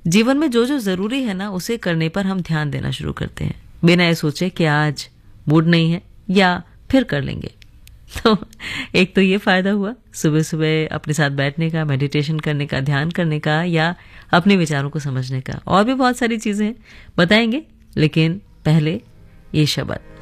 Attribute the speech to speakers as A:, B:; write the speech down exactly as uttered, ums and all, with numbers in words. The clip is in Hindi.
A: जीवन में जो जो ज़रूरी है ना उसे करने पर हम ध्यान देना शुरू करते हैं, बिना ये सोचे कि आज मूड नहीं है या फिर कर लेंगे। तो एक तो ये फ़ायदा हुआ सुबह सुबह अपने साथ बैठने का, मेडिटेशन करने का, ध्यान करने का या अपने विचारों को समझने का। और भी बहुत सारी चीज़ें हैं, बताएंगे, लेकिन पहले ये शब्द।